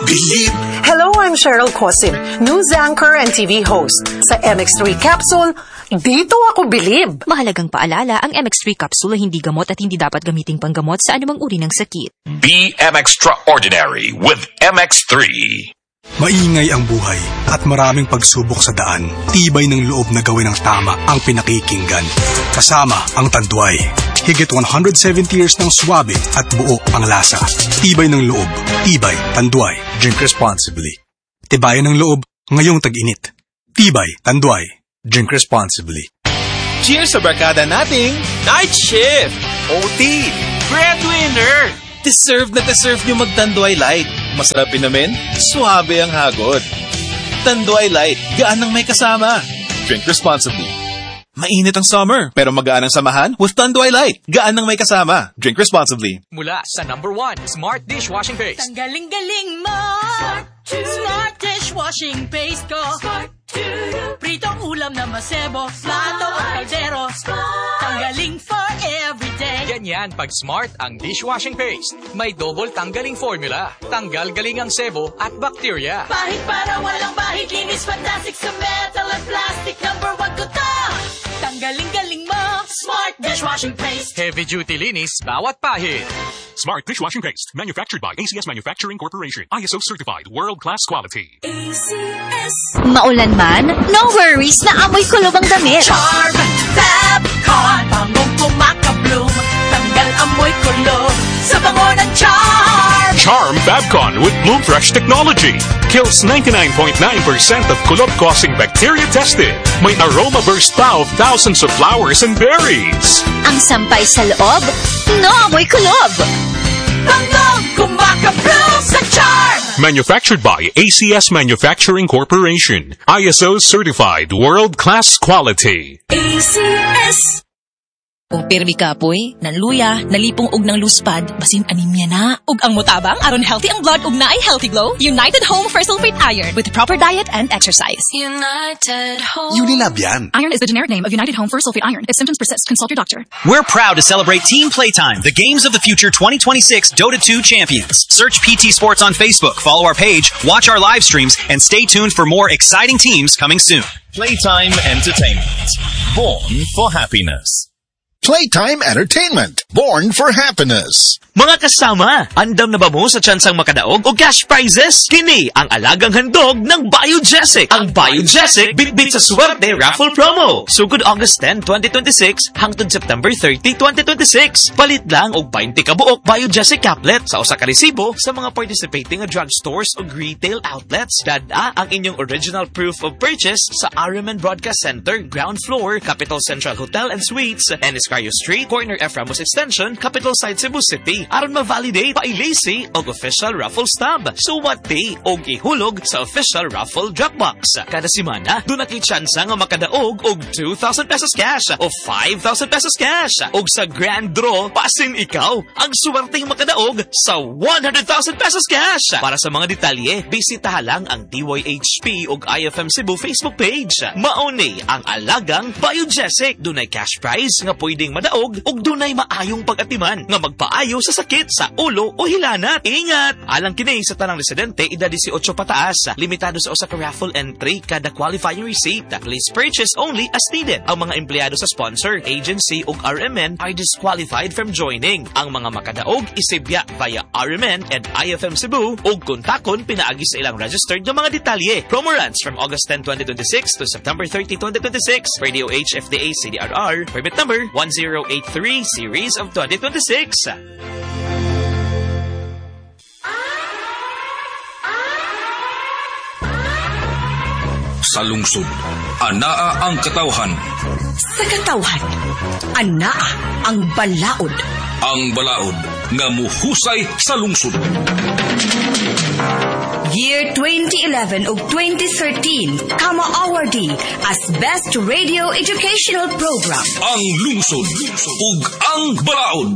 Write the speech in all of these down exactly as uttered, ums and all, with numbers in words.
Bilib! Hello, I'm Cheryl Cosim, news anchor and T V host. Sa M X three Capsule, dito ako bilib. Mahalagang paalala, ang M X three Capsule ay hindi gamot at hindi dapat gamiting panggamot sa anumang uri ng sakit. Be M Extraordinary with M X three. Maingay ang buhay at maraming pagsubok sa daan. Tibay ng loob na gawin ang tama ang pinakikinggan. Kasama ang Tanduay. Higit one hundred seventy years ng swabe at buo ang lasa. Tibay ng loob. Tibay, Tanduay. Drink responsibly. Tibayan ng loob ngayong tag-init. Tibay, Tanduay. Drink responsibly. Cheers sa barkada nating Night Shift! O T! Breadwinner! Deserve na deserve nyo mag-Tanduay Light. Masarap inamin, suabe ang hagod. Tanduay Light, gaan ng may kasama. Drink responsibly. Mainit ang summer, pero magaan ang samahan with Tanduay Light. Gaan ng may kasama. Drink responsibly. Mula sa number one, Smart Dishwashing Paste. Tanggaling-galing mo. Smart, Smart Dishwashing Paste ko. Smart Pritong ulam na masebo, plato at kaldero. Tanggaling for everyday. Ganyan pag Smart ang dishwashing paste. May double tanggaling formula. Tanggal galing ang sebo at bacteria. Bahid para walang bahid, linis fantastic sa metal at plastic. Number one ko to. Tanggaling-galing mo. Smart Dishwashing Paste. Heavy duty linis bawat pahid. Smart Dishwashing Paste, manufactured by A C S Manufacturing Corporation. I S O certified, world-class quality. A C S. Maulan man, no worries na amoy kulob ang damit. Charm Fabcon, bangong kumakabloom. Tanggal amoy kulob sa bango ng Charm. Charm Fabcon with Bloom Fresh technology. Kills ninety-nine point nine percent of kulob-causing bacteria tested. May aroma burst pa of thousands of flowers and berries. Ang sampay sa loob, no amoy kulob. Bangong kumakabloom sa Charm. Manufactured by A C S Manufacturing Corporation. I S O certified, world-class quality. A C S. Kung pirmi kapoy, nanluya, nalipong og ng luspad, basin anemia na. Ug ang mutabang, aron healthy ang blood ug naay healthy glow, United Home for Sulfate Iron with proper diet and exercise. United Home. Unilab yan. Iron is the generic name of United Home for Sulfate Iron. If symptoms persist, consult your doctor. We're proud to celebrate Team Playtime, the Games of the Future twenty twenty-six Dota two champions. Search P T Sports on Facebook, follow our page, watch our live streams, and stay tuned for more exciting teams coming soon. Playtime Entertainment. Born for happiness. Playtime Entertainment. Born for happiness. Mga kasama, andam na ba mo sa tsansang makadaog o cash prizes? Kini ang alagang handog ng Biogesic. Ang Biogesic Bit-Bit sa Swerte Raffle Promo. Sugod August tenth, twenty twenty-six hangtod September thirtieth, twenty twenty-six. Palit lang og twenty ka buok Biogesic caplet sa usa ka resibo sa mga participating nga drugstores o retail outlets. Dada ang inyong original proof of purchase sa R M N Broadcast Center, ground floor, Capital Central Hotel and Suites, Eniscario Street, corner F. Ramos Extension, Capital Site, Cebu City. Aron ma-validate pa-ilisi og official raffle stub. Suwati og ihulog sa official raffle Dropbox. Kada semana, doon na kay tsansa nga makadaog og two thousand pesos cash o five thousand pesos cash. Og sa grand draw, pasin ikaw ang suwerteng makadaog sa one hundred thousand pesos cash. Para sa mga detalye, bisitaha lang ang D Y H P og I F M Cebu Facebook page. Mauni ang alagang Biogesic. Dunay cash prize nga pwedeng madaog og dunay maayong pag-atiman nga magpaayo sa sakit sa ulo o hilanat. Ingat! Alang kini sa tanang residente, edad eighteen pataas. Limitado sa usa ka raffle entry kada qualifying receipt. Please purchase only as needed. Ang mga empleyado sa sponsor, agency ug R M N are disqualified from joining. Ang mga makadaog isibya via R M N and I F M Cebu ug kontakon pinaagi sa ilang registered nga mga detalye. Promo runs from August tenth, twenty twenty-six to September thirtieth, twenty twenty-six. Radio H F D A C D R R. Permit number one zero eight three series of twenty twenty-six. Sa lungsod, anaa ang katawhan. Sa katawhan, anaa ang balaod. Ang balaod nga muhusay sa lungsod. Year twenty eleven ug twenty thirteen, Kama awardee as Best Radio Educational Program. Ang lungsod ug ang balaod.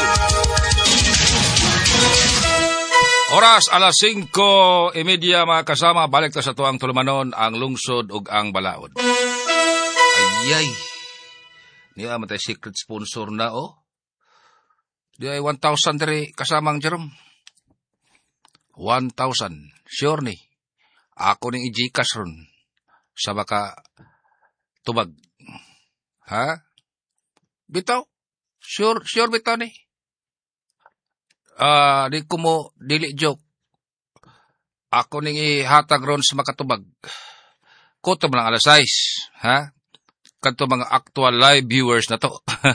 Oras alas singko e media mga kasama, balik ta sa tuang tulumanon ang lungsod ug ang balaod. Ayay. Niya matay secret sponsor na oh. Di ay one thousand diri kasamang Jerome. one thousand. Sure ni. Ako ning i-Gcash ron. Sa baka tubag. Ha? Bitaw? Sure, sure bitaw ni. Ah, uh, di ko mo dili joke. Ako ning ihatag ron sa makatubag. Kutob lang alas sais, ha? Kanto mga actual live viewers na to.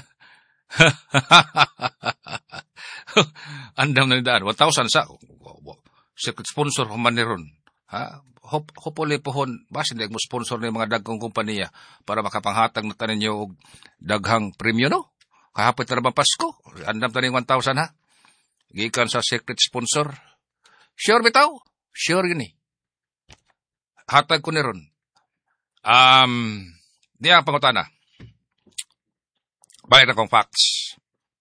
Andam na daan. one thousand sa secret sponsor pa man ni ron. Ha? Hop, hopefully pohon, basta hindi mo sponsor ng mga dagkong kumpanya para makapanghatag na tanin nyo og daghang premyo, no? Kahapit na naman Pasko. Andam tanin one thousand, ha? Gikan sa secret sponsor. Sure bitaw? Sure yun eh. Hatag ko ni ron. Um, di ang pangutana. Balik na kong facts.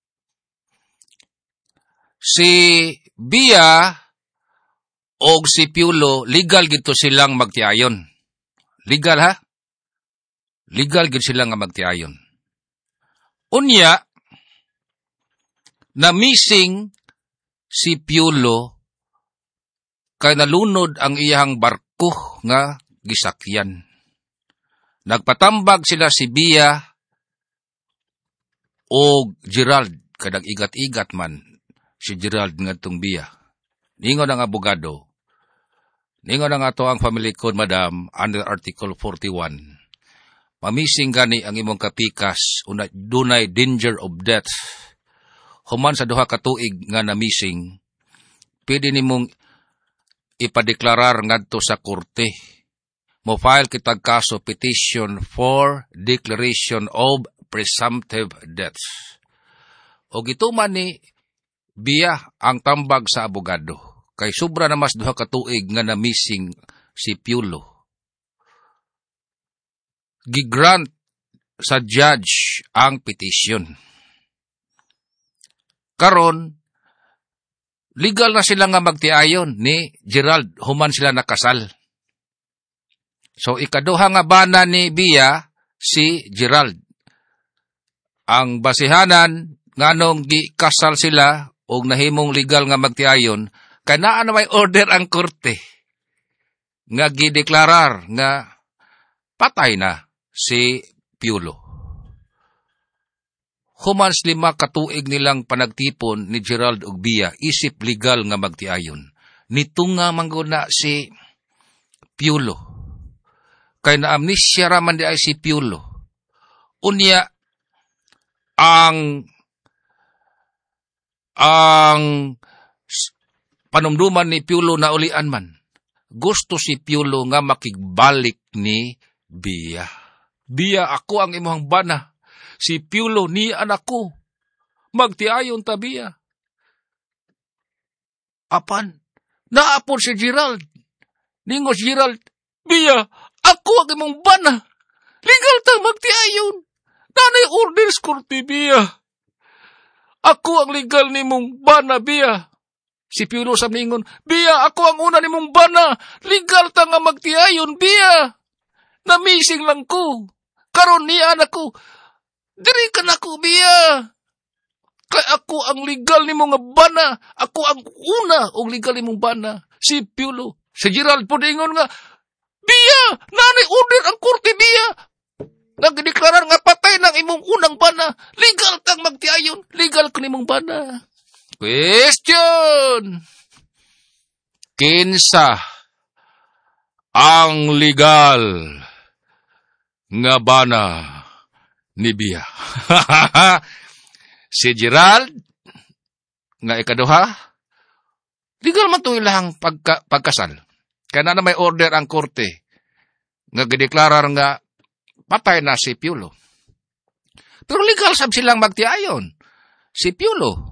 Si Bia o si Piolo, legal gito silang magtiayon. Legal ha? Legal gito silang magtiayon. Unya, na missing si Piolo kay nalunod ang iyang barko nga gisakyan. Nagpatambag sila si Bia o Gerald, kadag igat-igat man si Gerald ngadtong Bia. Ningon ang abogado, ningon ang ato ang family code, madam, under Article forty-one. Mamising gani ang imong kapikas, una dunay danger of death. Human sa duha ka tuig nga namising, pwede nimong ipadeklarar ngadto sa korte. Mo file kitag kaso petition for declaration of presumptive death. O gituman ni Bia ang tambag sa abogado. Kay sobra na mas duha ka tuig nga na missing si Piolo. Gigrant sa judge ang petition. Karon, legal na sila nga magtiayon ni Gerald, human sila nakasal. So, ikaduha nga bana ni Bia, si Gerald. Ang basihanan, nganong gikasal sila, o nahimong legal nga magtiayon, kanaan na may order ang korte, nga gideklarar, nga patay na si Piolo. Humans lima katuig nilang panagtipon ni Gerald ug Bia, isip legal nga magtiayon. Nitunga mangguna si Piolo. Kay na amnesia raman di ay si Piolo. Unya, ang ang panumduman ni Piolo na ulian man. Gusto si Piolo nga makigbalik ni Bia. Bia, ako ang imong bana. Si Piolo ni anak ko. Magtiayon ta, Bia. Apan, naapon si Gerald. Ningos Gerald, Bia, ako ang imong bana. Legal ta magtiayon. Nanay orders korte, Bia. Ako ang legal ni mong bana, Bia. Si Piolo sa ningon, Bia, ako ang una ni mong bana. Legal ta nga magtiayon, Bia. Namising lang ko. Karon ni anak ko. Diri ka na ko, Bia. Kay ako ang legal ni mong bana. Ako ang una o legal ni mong bana. Si Piolo. Si Gerald po ningon nga, Bia, nanay order ang korte, Bia. Nagdeklarar nga patay ng imong unang bana. Legal kang magtiayon. Legal ka nimong bana. Question. Kinsa ang legal nga bana ni Bia? Si Gerald nga ikaduha. Legal man to ilang pagka, pagkasal. Kaya na may order ang korte nga gideklarar nga patay na si Piolo. Pero legal sab silang magtiayon. Si Piolo.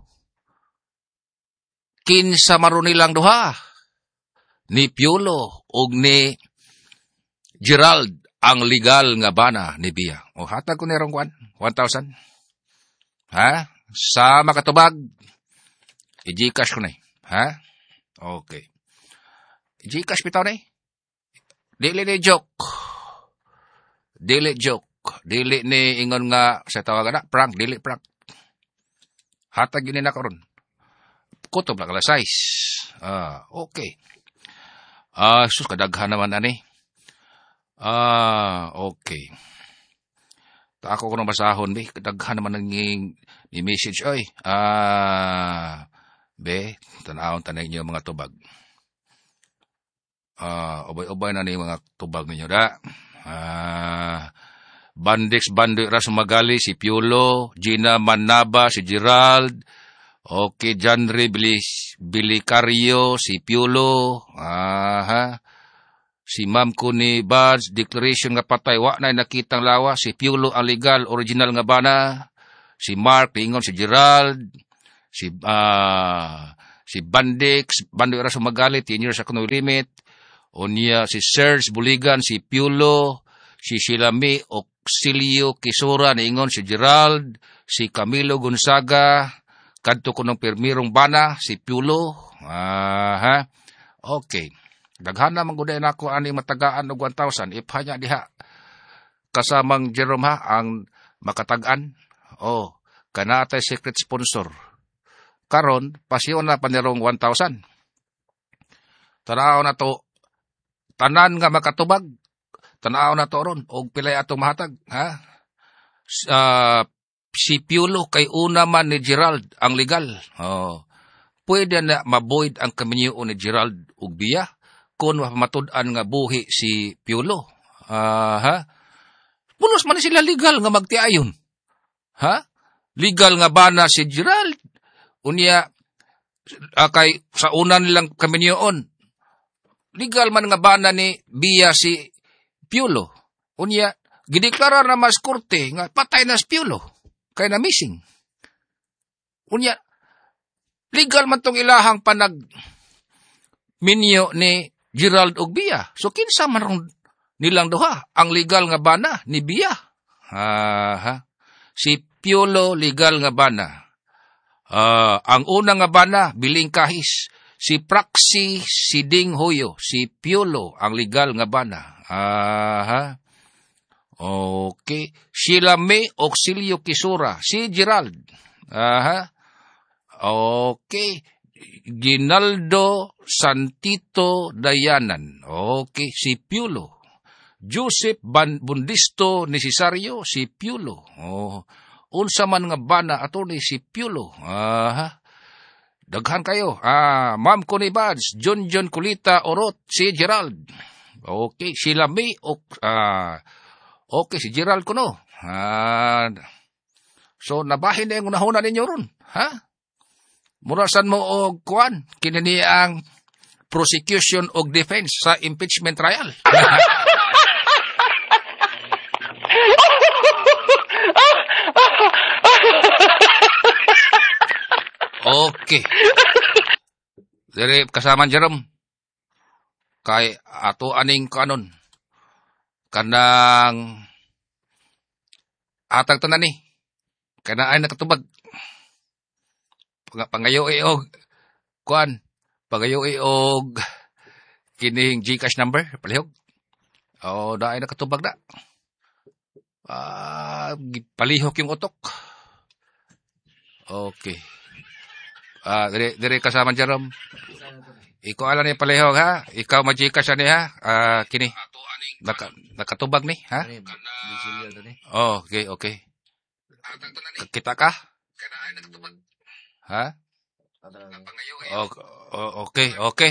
Kinsa maron nilang duha. Ni Piolo ug ni Gerald ang legal nga bana ni Bia. O hatag ko nirong kwan, one thousand. Ha? Sa makatubag, i-Gcash ko na eh. Ha? Okay. I-Gcash bitaw na eh. Dili ni joke. Dili joke. Dili ni ingon nga sa tawagan na, prank, dili prank. Hatag yun na karon. Kutob lang alas sais. Ah, okay. Ah, sus, kadaghan naman, ani. Ah, okay. Ta ako ko nang basahon, be. Kadaghan naman ng ni message, oy. Ah, be, tanawon tanay niyo mga tubag. Ah, ubay-ubay na ni mga tubag ninyo, da. Ah, Bandix, Bandoy, Rasumagali, si Piolo, Gina Manaba, si Gerald, okay, Janre, Bilis, Bilicario, si Piolo, aha, si Ma'am Kuni Bads, declaration nga patay, wa na nakitang lawa, si Piolo ang legal, original nga bana, si Mark, Pingon, si Gerald, si, ah, si Bandix, Bandoy, Rasumagali, ten years ako no limit, unya, si Serge Buligan, si Piolo, si Silami, Auxilio Kisura, niingon si Gerald, si Camilo Gonzaga, kadto ko ng permirong bana, si Piolo, aha, okay. Daghan na mangguday na ako ani matagaan og one thousand, ipanya diha, kasamang Jerome ha, ang makatagan, oh, kanatay secret sponsor, karon pasyon na panirong one thousand, tanaw na to, tanan nga makatubag, tanaw na to ron, og pilay atong mahatag, ha? Uh, si Piolo kay una man ni Gerald ang legal. Oh. Pwede na maboid ang kaminyo ni Gerald ug biya kung mapamatud-an nga buhi si Piolo. Uh, ha? Punos man sila legal nga magtiayon. Ha? Legal nga bana si Gerald. Unya, uh, kay sa una nilang kaminyoon, legal man nga bana ni biya si Piolo. Unya, gideklara na mas korte nga patay na si Piolo. Kaya na missing. Unya, legal man tong ilahang panag minyo ni Gerald og biya. So, kinsa man rong nilang duha. Ang legal nga bana ni biya. Ha? Si Piolo legal nga bana. Uh, ang una nga bana, biling kahis. Si Praxi, si Ding Hoyo, si Piolo, ang legal nga bana. Aha. Okay. Sheila May Auxilio Kisura, si Gerald. Aha. Okay. Ginaldo Santito Dayanan. Okay. Si Piolo. Joseph Ban Bundisto Necesario, si Piolo. Oh. Unsa man nga bana ato ni si Piolo. Aha. Daghan kayo. Ah, Ma'am Connie Bads, John John Kulita Orot, si Gerald. Okay, Sheila May, ah, okay, si Gerald kuno. Ah, so, nabahin na yung unahuna ninyo ron. Ha? Murasan mo og kuan, kinini ang prosecution og defense sa impeachment trial. Okay. Dari kasama Jerome. Kay ato aning kanon. Kanang atag tanan ni. Kana ay nakatubag. Pangayo og kuan. Pangayo og kining GCash number palihog. Oh, daay nakatubag na. Ah, palihok yung utok. Okay. Ah, dire dire kasama Jerome. Ikaw ala ni palihog ha. Ikaw ma-GCash ani ha. Ah, kini. Naka, nakatubag ni ha. Oh, okay, okay. Kita ka? Ha? Oh, oh, okay, okay.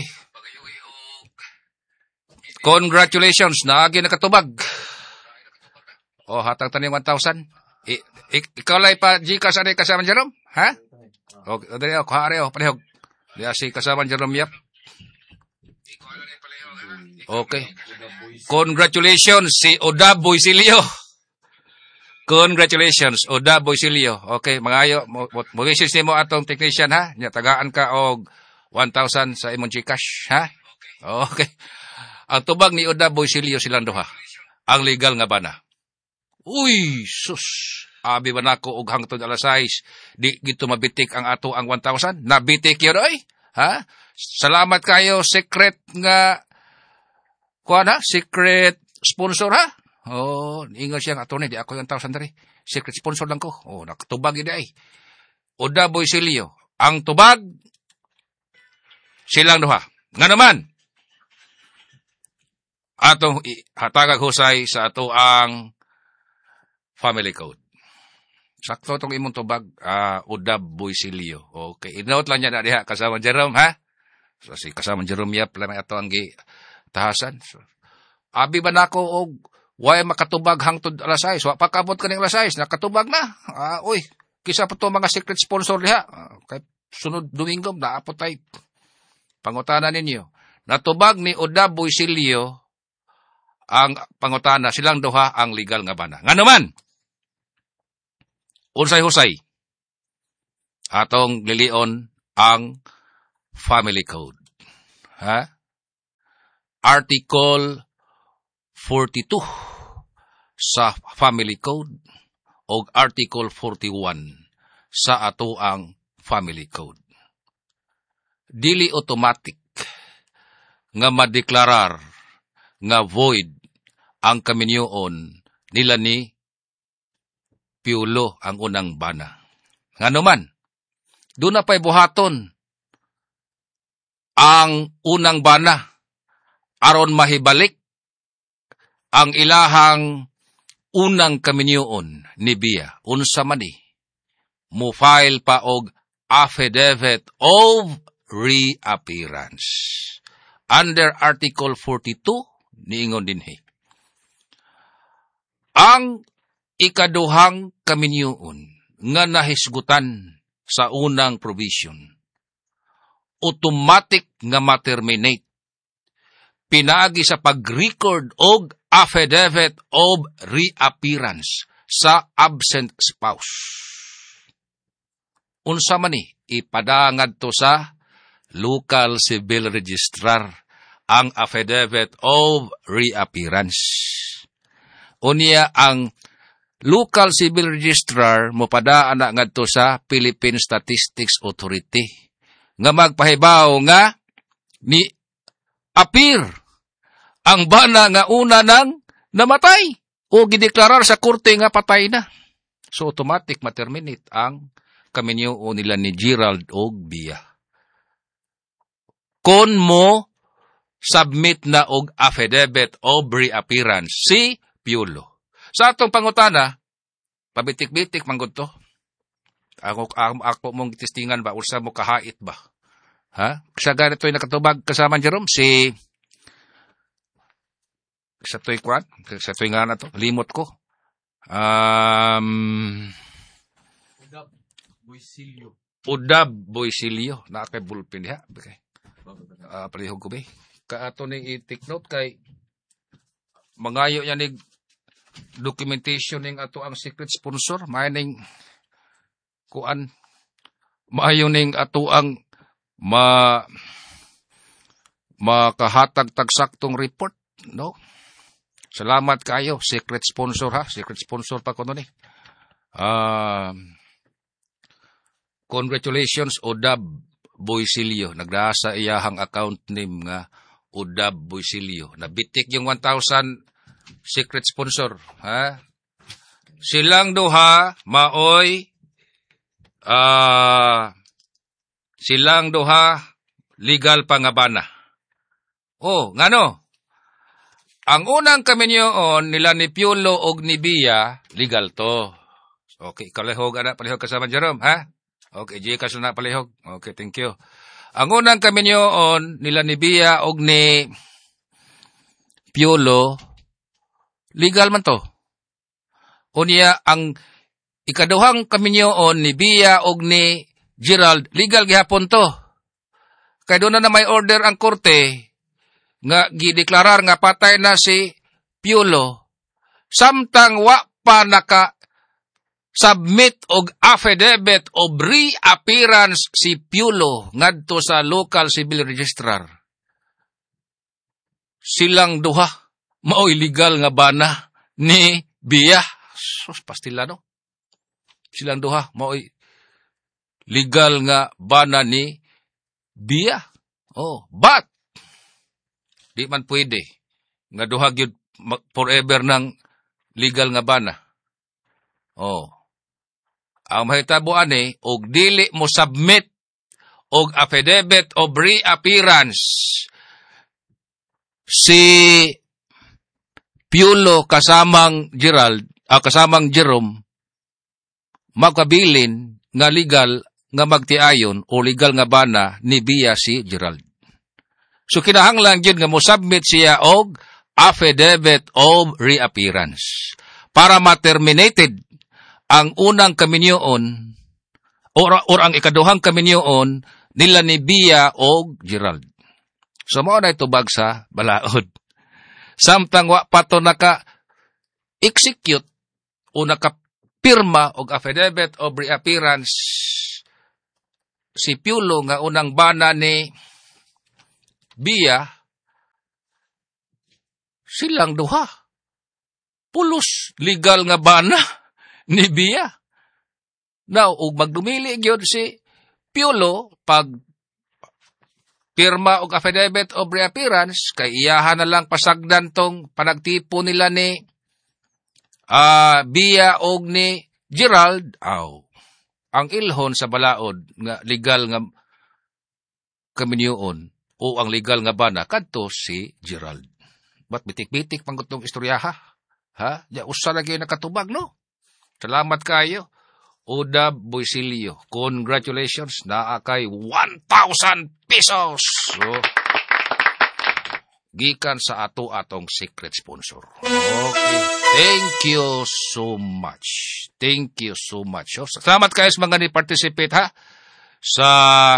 Congratulations, naagi nakatubag. Oh, hatang tanim one thousand. I, I, ikaw lay pa GCash ani kasama Jerome? Ha? Okay, dali ako, hari ako, palihog. Di si kasama Jerome Yap. Okay. Congratulations, si Oda Boysilio. Congratulations, Oda Boysilio. Okay, mga ayo, mo-message mo atong technician, ha? Nya, tagaan ka og one thousand sa imong GCash, ha? Okay. Ang tubag ni Oda Boysilio silang duha. Ang legal nga bana. Uy, sus. Abi ba nako og hangtod alas sais, di gito mabitik ang ato ang one thousand? Nabitik yun, oy? Ha? Salamat kayo, secret nga, kuha na, secret sponsor, ha? Oh, ingat siya nga ato ni, di ako yung one thousand dari. Secret sponsor lang ko. Oh, nakatubag yun ay. Oda Boysilio, ang tubag, silang duha. Nga naman, atong hatagag husay sa ato ang family code. Sakto itong imong tubag, uh, Udab Boysilio. Okay, inote lang niya na diha, kasama Jerome, ha? So, si kasama Jerome Yap, lang ito ang tahasan. So, abi ba na ako, og, way makatubag hangtod alas sais? Wa pa kabot ka ng alas sais, nakatubag na. Uh, uy, kisa pa to mga secret sponsor diha. Uh, kay sunod Domingo, naapot tayo. Pangutana ninyo. Natubag ni Udab Boysilio ang pangutana, silang duha ang legal nga bana. Nga naman, unsay-husay, atong lilion ang family code. Ha? Article forty-two sa family code o Article forty-one sa ato ang family code. Dili automatic nga madeklarar nga void ang kaminyoon nila ni Piulo ang unang bana. Nga naman, doon na pa'y buhaton ang unang bana aron mahibalik ang ilahang unang kaminyoon ni Bia. Unsa man ni, mo file pa og affidavit of reappearance. Under Article forty-two, niingon dinhi. Ang ikaduhang kaminyoon nga nahisgutan sa unang provision, automatic nga ma-terminate pinaagi sa pag-record og affidavit of reappearance sa absent spouse. Unsa man ni, ipadangad to sa local civil registrar ang affidavit of reappearance. Unya ang local civil registrar mopadaan na ngadto sa Philippine Statistics Authority nga magpahibaw nga ni appear ang bana nga una nang namatay o gideklarar sa korte nga patay na. So automatic ma-terminate ang kaminyoon nila ni Gerald og Bia. Kon mo submit na og affidavit of reappearance si Piulo. Sa atong pangutana, pabitik-bitik manggod to. Ako, ako, ako mong testingan ba, ursa mo kahait ba? Ha? Sa ganito'y nakatubag kasama Jerome, si sa to'y kwan, sa to'y nga na to, limot ko. Um, Udab Boysilio. Udab Boysilio. Nakakay bulpin diha. Okay. Uh, palihog ko ba? Kaato ni i-take note kay mangayo yan ni documentation ning ato ang secret sponsor, maayong kuan, maayo ning ato ang ma makahatag tagsaktong report, no? Salamat kayo, secret sponsor ha, secret sponsor pa kuno ni. Um, congratulations Udab Boysilio, nagdasa iyahang account name nga Udab Boysilio. Nabitik yung one thousand secret sponsor, ha? Silang duha maoy uh, silang duha legal pangabana. Oh, ngano? Ang unang kaminyoon nila ni Piulo og ni Bia, legal to. Okay, kalihog ana, palihog kasama Jerome, ha? Okay, G kaso na palihog. Okay, thank you. Ang unang kaminyoon nila ni Bia og ni Piulo, legal man to. Unya, ang ikaduhang kaminyoon ni Bia og ni Gerald, legal gihapon to. Kaya doon na na may order ang korte nga gideklarar nga patay na si Piulo, samtang wa pa naka submit og affidavit of reappearance si Piulo ngadto sa local civil registrar. Silang duha maoy legal nga bana ni Bia. Sus, pastila no? Silang duha maoy legal nga bana ni Bia. Oh, but di man pwede nga duha gyud forever ng legal nga bana. Oh. Ang mahitabo ani og dili mo submit og affidavit of reappearance si Piolo kasamang Gerald, ah, kasamang Jerome, magpabilin nga legal nga magtiayon o legal nga bana ni Bia si Gerald. So kinahanglan yun nga mo submit siya og affidavit of reappearance para ma-terminated ang unang kaminyoon or, or ang ikaduhang kaminyoon nila ni Bia og Gerald. So mao na itubag sa balaod. Samtang wa pa to naka-execute o naka-pirma og affidavit of reappearance si Piolo nga unang bana ni Bia, silang duha. Pulos legal nga bana ni Bia. Now, ug magdumili gyud si Piolo pag pirma og affidavit of reappearance kay iyahan na lang pasagdan tong panagtipo nila ni uh, Bia og ni Gerald. Aw, ang ilhon sa balaod nga legal nga kaminyoon o ang legal nga bana kadto si Gerald. Ba't bitik-bitik pangutong istoryaha? Ha? Ya usa lagi nakatubag, no? Salamat kayo. Oda Boisilio, congratulations, naa kay one thousand pesos. So, gikan sa ato atong secret sponsor. Okay. Thank you so much. Thank you so much. So, salamat kayo sa mga ni-participate, ha? Sa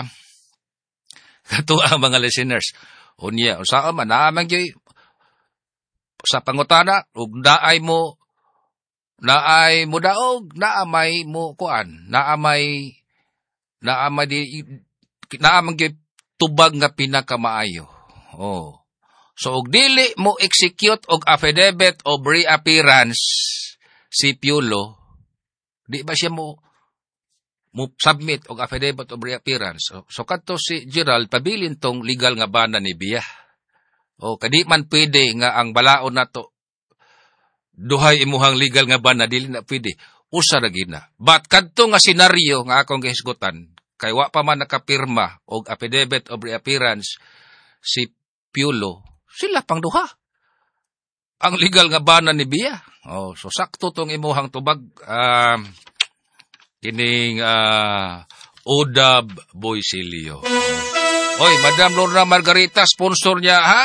kato ang mga listeners. Unya, usaan man, naamang yoy, sa pangutana, ug naay mo, naay mo daog, naamay mo kuan, naamay, naamay di, naamang yoy, tubag nga pinakamaayo. Oh. So, ug dili mo execute og affidavit of reappearance si Piolo, di ba siya mo, mo submit og affidavit of reappearance. So, so kadto si Gerald pabilin tong legal nga bana ni Bia. O kadi man pwede nga ang balaod nato duhay imuhang legal nga bana dili na pwede. Usa ra gid na. But kadto nga senaryo nga akong gihisgutan kay wa pa man nakapirma og affidavit of reappearance si Piolo, sila pang duha ang legal nga bana ni Bia. Oh, so sakto tong imuhang tubag. Um, Kining uh, Odab Boisilio. Oy, Madam Lorna Margarita, sponsor niya, ha?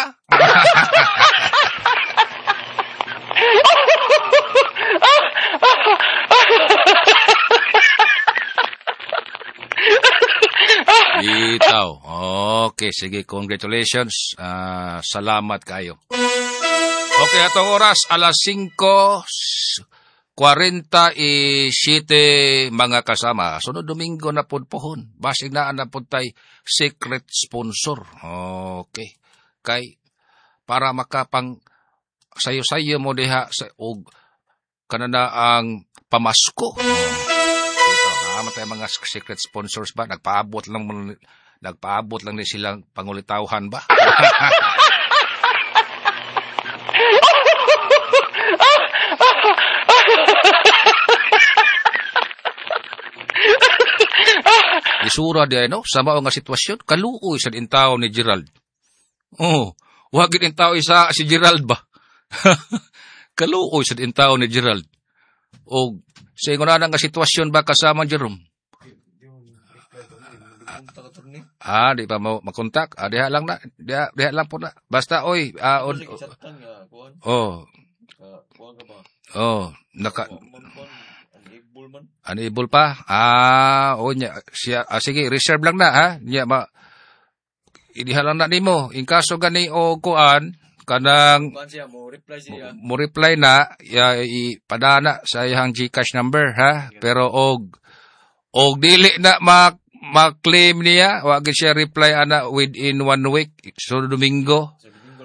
Itaw. Okay, sige, congratulations. Uh, salamat kayo. Okay, atong oras, alas singko forty-seven mga kasama. Sunod Domingo na pod pohon. Basig na na pod tay secret sponsor. Okay. Kay para makapang sayo-sayo mo diha sa og kanana ang pamasko. Ito, naman tayo mga secret sponsors ba? Nagpaabot lang nagpaabot lang ni silang pangulitawhan ba? Isura di ano, sa mao nga sitwasyon, kaluoy sa intaw ni Gerald. Oh, wag gid intaw isa si Gerald ba? Kaluoy sa intaw ni Gerald. O sa ingon na nga sitwasyon ba kasama Jerome? Ah, di pa mo makontak. Ah, diha lang na, diha, diha lang po na. Basta oy, ah, on, oh. Oh, naka unable pa? Ah, o nya, siya, ah, sige, reserve lang na, ha? Nya, ma, idihalang na nimo. In kaso gani o kuan, kanang, mo reply siya. Mo reply na, ya, ipadana sa iyang Gcash number, ha? Pero, og, og dili na ma, ma-claim niya, wag siya reply ana within one week, so Domingo.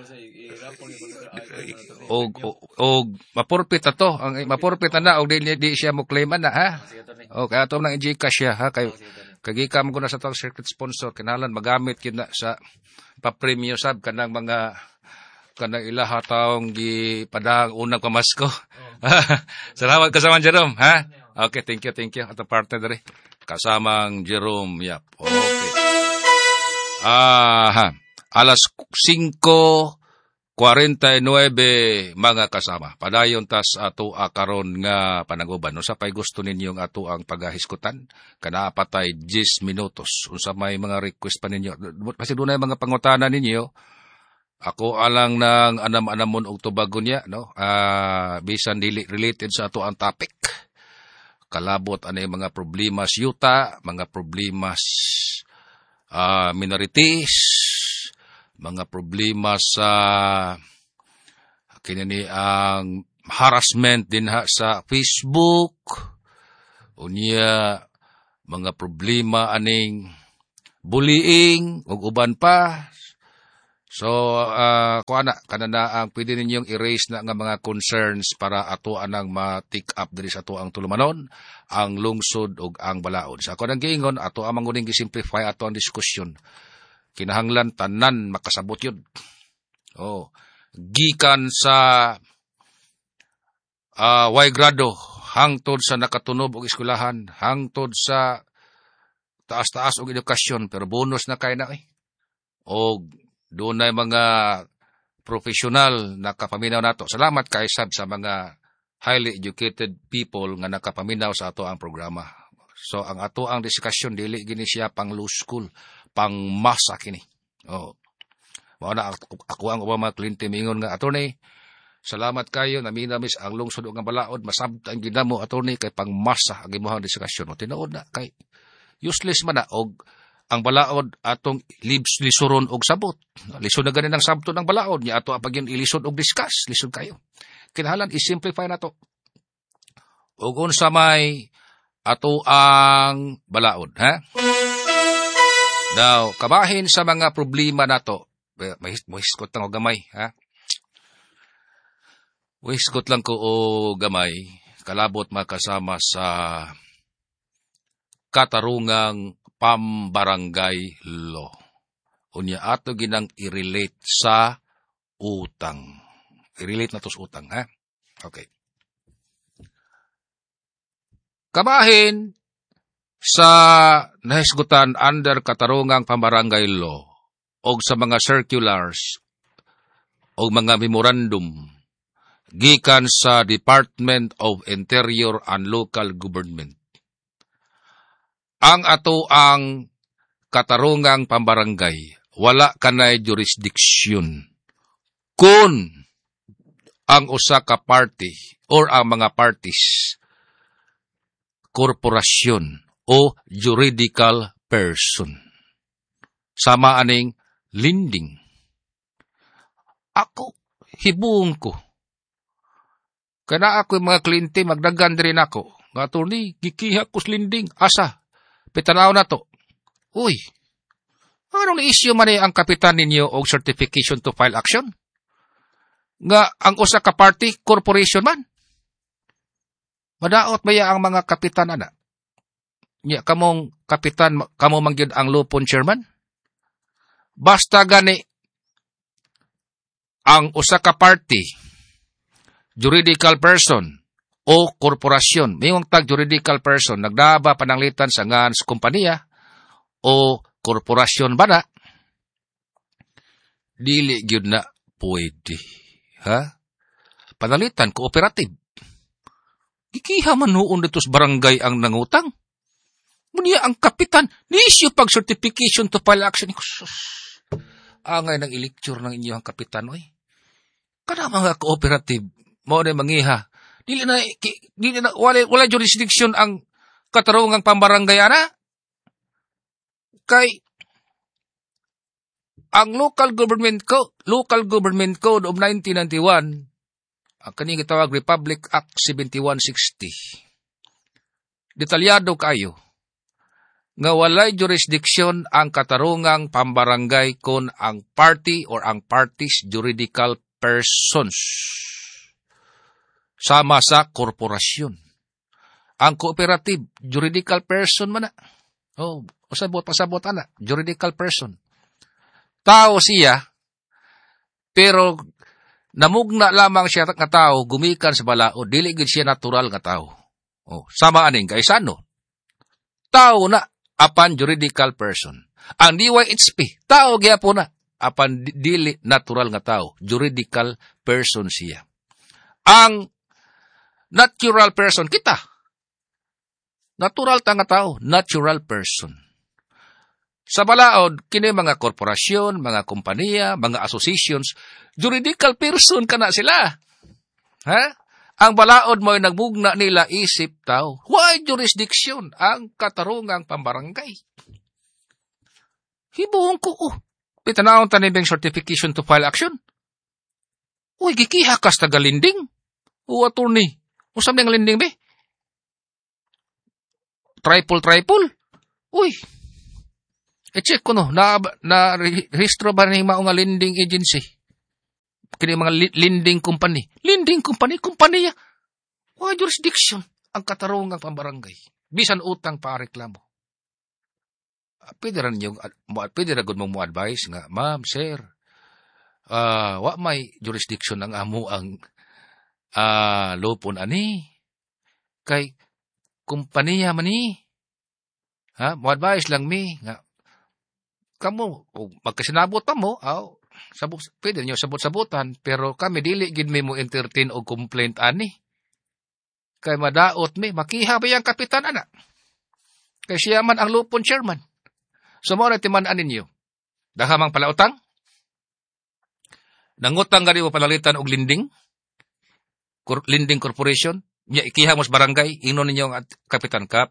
Og, og, og, mapurpit na to, ang, mapurpit na, og di, di siya mo claim na, ha? O, kaya ito nang Gcash siya, ha? Kay, kagikam ko na sa itong circuit sponsor, kinalan, magamit yun na sa pa-premium sub, kanang mga, kanang ilaha taong gipadang unang pamasko. Salamat kasamang Jerome, ha? Okay, thank you, thank you. At ang partner dali, kasamang Jerome, yap. Okay. Ah, ha. Alas singko forty-nine mga kasama. Padayon tas ato a karon nga pananguban. Unsa pay gusto ninyong ato ang pagahiskutan? Kana patay ten minutos. Unsa may mga request pa ninyo? Kasi dunay mga pangutana ninyo. Ako alang nang anam-anamon og tubagon niya, no? Ah, bisan dili related sa ato ang topic. Kalabot anay mga problema sa yuta, mga problema uh, minorities, mga problema sa kinani ang harassment din ha sa Facebook, unya mga problema aning bullying ug uban pa. So, uh, kuana, kanana ang pwede ninyong erase na nga mga concerns para ato anang ma-take up diri sa ato ang tulumanon, ang lungsod ug ang balaod. Sa ako nang giingon, ato ang manguning gisimplify ato ang diskusyon. Kinahanglan tanan makasabot yun. Oh, gikan sa uh, Y grado, hangtod sa nakatunob og eskwelahan, hangtod sa taas-taas og edukasyon, pero bonus na kay na eh. Og doon ay mga professional na kapaminaw nato. Salamat kay Sab sa mga highly educated people nga nakapaminaw sa ato ang programa. So ang ato ang diskusyon dili gini siya pang low school, pang masa kini. Oh. Mao na ako, ako ang ubang mga kliyente mingon nga attorney, salamat kayo na minamis ang lungsod ug ang balaod, masabta ang ginamo attorney kay pang masa ang imong diskusyon. Tinuod na kay useless man na og ang balaod atong libs lisuron og sabot. Lisod na ganin ang sabto ng balaod niya ato apag yun ilisod og discuss, lisod kayo. Kinahanglan i-simplify nato. Ug unsa may ato ang balaod, ha? Now, kabahin sa mga problema nato, mahiskot lang o gamay, ha? Mahiskot lang ko o gamay, kalabot makasama sa katarungang pambarangay law. Unya ato ginang i-relate sa utang. I-relate na to sa utang, ha? Okay. Kabahin sa nahisgutan under katarungang pambarangay law o sa mga circulars o mga memorandum gikan sa Department of Interior and Local Government. Ang ato ang katarungang pambarangay, wala kanay jurisdiction kung ang usa ka party or ang mga parties, korporasyon o juridical person. Sama aning lending. Ako, hibuong ko. Kana ako mga kliyente, magdagan rin ako. Nga attorney, gikiha ko sa lending. Asa? Pitanaw na to. Uy, anong issue man ang kapitan ninyo o certification to file action? Nga ang usa ka party, corporation man. Madaot maya ang mga kapitan ana. Nya kamong kapitan, kamo mangyud ang lupon chairman? Basta gani ang usa ka party, juridical person, o korporasyon, mayong tag juridical person, nagdaba pananglitan sa ngan sa kompanya o korporasyon ba na, dili gyud na pwede. Ha? Pananglitan, cooperative. Gikiha man noon dito sa barangay ang nangutang. Munya ang kapitan, ni-issue pag certification to file action. Sus, angay ng i-lecture ng inyong kapitan, oy. Kana mga cooperative, mo na mangiha. Dili na, dili na, wala, wala jurisdiction ang katarungang pambarangay ana. Kay, ang local government code, local government code of nineteen ninety-one, ang kaning gitawag Republic Act seventy-one sixty. Detalyado kayo nga walay jurisdiction ang katarungang pambarangay kon ang party or ang parties juridical persons sama sa korporasyon. Ang cooperative, juridical person man na. Oh, pasabot, pasabot ana, juridical person. Tao siya, pero namugna lamang siya nga tao, gumikan sa balaod, dili gid siya natural nga tao. Oh, sama aning kaisano. Tao na, apan juridical person. Ang D Y H P, tao gyapon na. apan di- dili natural nga tao, juridical person siya. Ang natural person kita. Natural ta nga tao, natural person. Sa balaod, kini mga korporasyon, mga kompanya, mga associations, juridical person ka na sila. Ha? Ang balaod mo ay nagbugna nila isip tao. Why jurisdiction? Ang katarungang pambarangay. Hibuhong ko, oh. Pitanawang tanibing certification to file action. Uy, gikiha kas tagalinding. O, attorney. O, saan nga linding, be? Triple, triple. Uy. E-check ko, no. Na, na rehistro ba ng mga lending agency? Kini mga li, lending company. Lending company, kompanya. Why jurisdiction? Ang katarungang pambarangay. Bisan utang pa reklamo. Pwede rin yung, pwede rin mong mo advice nga, ma'am, sir, uh, wa may jurisdiction ang amo ang uh, lupon ani. Kay, kumpanya man ni. Ha? Mo advice lang mi. Nga, kamo, magkasinabot pa mo, aw, sabot, pwede nyo sabot-sabutan, pero kami dili gid mi mo entertain o complaint ani. Kay madaot mi, makiha ba yung kapitan ana? Kay siya man ang lupon chairman. So, mo na timan-an ninyo. Dahamang palautang? Nangutang nga rin mo palalitan og linding? Cor- linding corporation? Nya ikiha mo sa barangay? Ino ninyo ang kapitan kap?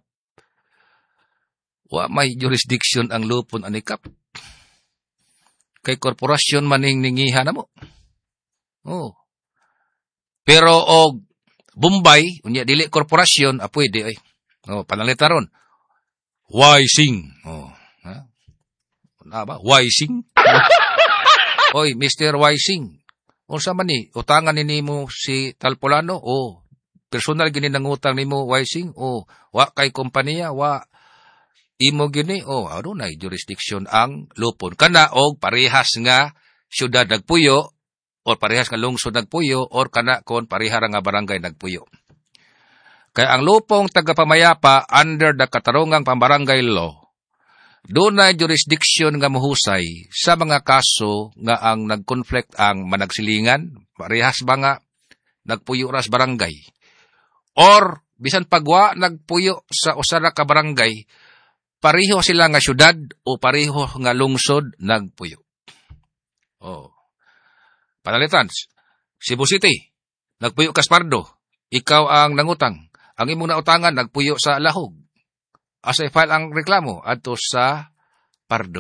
Wa may jurisdiction ang lupon ani kap. Kay korporasyon maning ningiha na mo. Oh. Pero og Bombay, unya dili korporasyon, ah pwede ay. Oh, palalitan ron. Wising. Oh. Ha? Na ba? Wising? Oy, Mister Wising. Unsa man ni? Utangan ni mo si Talpolano? O, personal gini nang utang ni mo, Wising? O, wa kay kompanya? Wa imo gini? O, adunay jurisdiction ang lupon. Kana, og parehas nga syudad nagpuyo, o parehas nga lungsod nagpuyo, or kana kon parehara nga barangay nagpuyo. Kaya ang lupong tagapamayapa under the katarungang pambarangay law, doon na jurisdiction nga mahusay sa mga kaso nga ang nag-conflict ang managsilingan, parehas ba nga nagpuyo ras barangay, or bisan pagwa nagpuyo sa usara ka barangay, pareho sila nga syudad o pareho nga lungsod nagpuyo. Oh. Panalitan, Cebu City, nagpuyo ka sa Pardo, ikaw ang nangutang, ang imong nautangan nagpuyo sa Lahog. Asa i-file ang reklamo adto sa Pardo.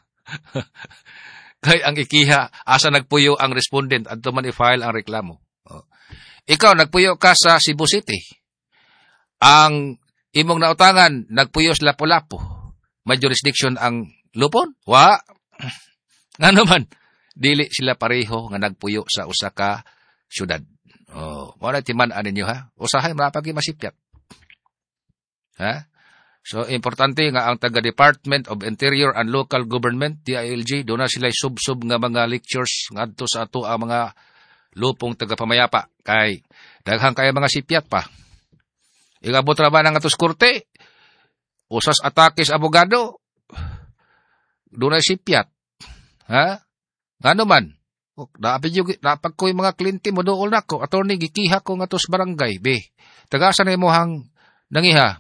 Kay ang ikiha, asa nagpuyo ang respondent adto man i-file ang reklamo. Oh. Ikaw, nagpuyo ka sa Cebu City. Ang imong nautangan, nagpuyo sa Lapu-Lapu. May jurisdiction ang lupon? Wa. Nga naman, dili sila pareho nga nagpuyo sa usa ka syudad. Oh, wala timan-an ninyo ha. Usahay marapagi masipyat. Ha? So, importante nga ang taga-Department of Interior and Local Government, D I L G, doon na sila sub-sub nga mga lectures nga ato sa ato ang mga lupong taga-pamayapa. Kay, daghang kaya mga sipyat pa. Igabot ra ba ng atos korte? Usas atake sa abogado? Doon na sipyat. Ha? Nga naman, napag ko yung mga klinti mo doon na ko, attorney, gikiha ko nga atos barangay, be. Tagasan na mo hang nangiha.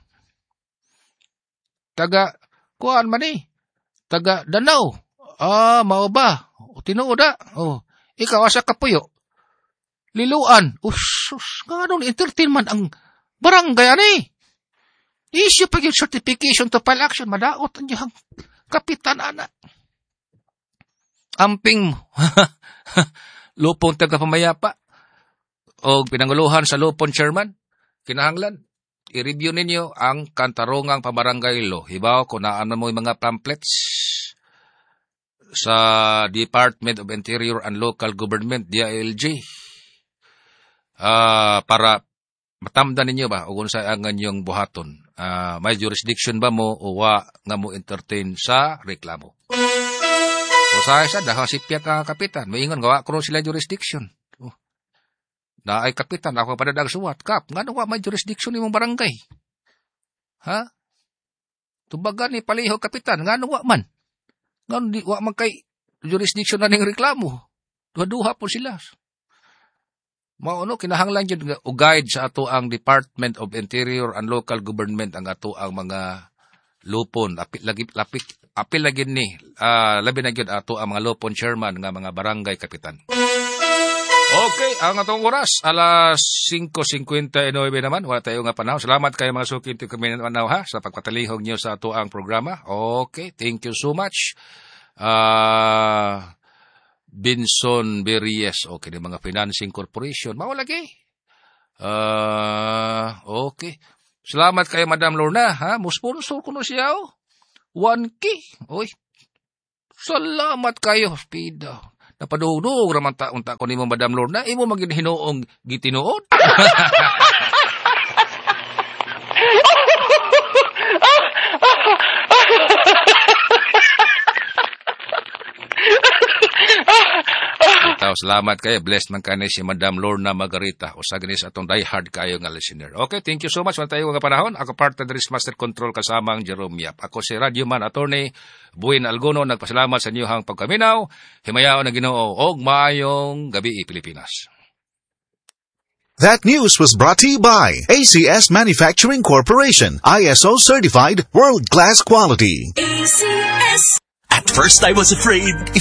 Taga, kuhaan man eh. Taga Danau. Ah, mao ba? O, tinuod da. Oh, ikaw asa kapuyo. Liluan. Usus, nga nun, entertain man ang barangay ani. Issue pa yung certification to file action. Madaot ang diyang kapitan ana. Amping mo. Lupon taga-pamayapa. O pinanguluhan sa lupon chairman. Kinahanglan. I-review ninyo ang kantarungang pabarangay law. Hibaw kung naan mo yung mga pamphlets sa Department of Interior and Local Government, D I L G. Uh, para matamdan ninyo ba o kung saan ang inyong buhaton. Uh, may jurisdiction ba mo o wa nga mo entertain sa reklamo. O sa isa, dahil sipyat ang kapitan. Maingon, gawa ko sila jurisdiction. Na ay kapitan, ako padadag suwat. Kap, nga nawa may jurisdiction ni mong barangay. Ha? Tubagan ni paliho kapitan, nga nawa man. Nga nawa man kay jurisdiction na ning reklamo. Duha-duha po sila. Mao no kinahanglan jud nga og guide sa ato ang Department of Interior and Local Government ang ato ang mga lupon. Apil lagi lapik apil lagi ni uh, labi na gyud ato ang mga lupon chairman nga mga barangay kapitan. Okay, ang atong oras alas five fifty-nine naman. Wala tayo nga panahon. Salamat kayo mga suki to kami naman ha sa pagpatalihog niyo sa ato ang programa. Okay, thank you so much. Ah uh, Binson Berries, okay, ng mga financing corporation. Mawalagi. Uh, okay. Salamat kay Madam Lorna, ha? Musponsor ko na siya, oh. one K. Oy. Salamat kayo, Pida. Napadugdug raman ta unta ko nimo Madam Lorna, imo magin hinuong gitinuod. Itaw, salamat kayo. Blessed man kanay si Madam Lorna Margarita. O sa ganis atong diehard kayo nga listener. Okay, thank you so much. Wala tayo nga panahon. Ako part of the Risk Master Control kasama ang Jerome Yap. Ako si Radio Man Attorney Buin Algono. Nagpasalamat sa inyong pagkaminaw. Himayaw na Ginoo og maayong gabi, Pilipinas. That news was brought to you by A C S Manufacturing Corporation. I S O certified, world-class quality. A C S. At first I was afraid.